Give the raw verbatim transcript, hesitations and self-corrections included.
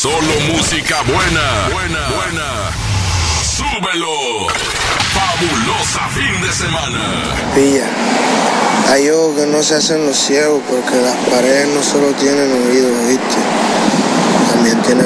Solo música buena. Buena. Buena. Súbelo. Fabulosa fin de semana. Pilla. Hay ojos que no se hacen los ciegos porque las paredes no solo tienen oídos, ¿viste? También tienen